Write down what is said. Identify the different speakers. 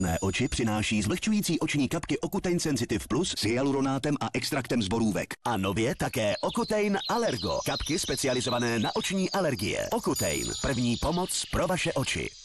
Speaker 1: Oči přináší zvlhčující oční kapky Ocutein Sensitive Plus s hyaluronátem a extraktem z borůvek. A nově také Ocutein Allergo. Kapky specializované na oční alergie. Ocutein. První pomoc pro vaše oči.